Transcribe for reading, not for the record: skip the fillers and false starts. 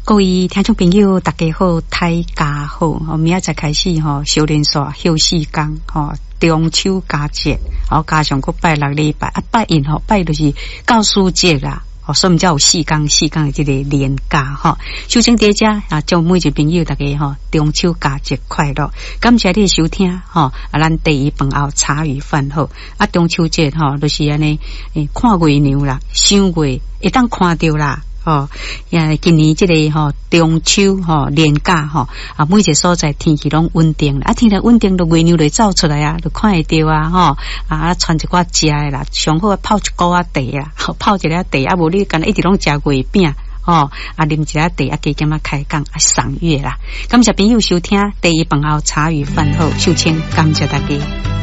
各位听众朋友，大家好，大家好。我明仔再开始小连续休4天中秋佳节，加上个拜6礼拜拜印拜就是教师节啦。所以我们才有4天的这个连假首先第一家祝每一个朋友大家中秋佳节快乐，感谢你的收听咱第一饭后茶余饭后中秋节就是安尼看月亮啦，赏月会当看到啦。今年这个中秋连假每一个所在天气拢稳定啦，天气稳定，就月亮就走出来啊，就看会到传一寡食的啦，上好泡一锅茶啦，泡一个茶无你干一直拢食月饼啉一个茶加减开讲赏月啦。感谢朋友收听第一饭后茶余饭后，秀清感谢大家。